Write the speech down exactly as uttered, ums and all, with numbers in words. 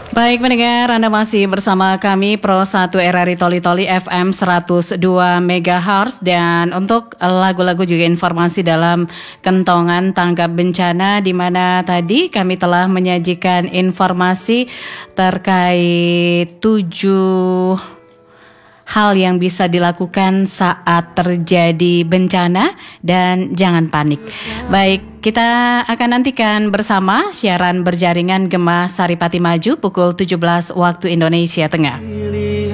Baik pendengar, Anda masih bersama kami Pro satu R R I Toli Toli F M seratus dua megahertz. Dan untuk lagu-lagu juga informasi dalam kentongan tanggap bencana, di mana tadi kami telah menyajikan informasi terkait tujuh hal yang bisa dilakukan saat terjadi bencana dan jangan panik. Baik, kita akan nantikan bersama siaran berjaringan Gema Saripati Maju pukul tujuh belas waktu Indonesia Tengah.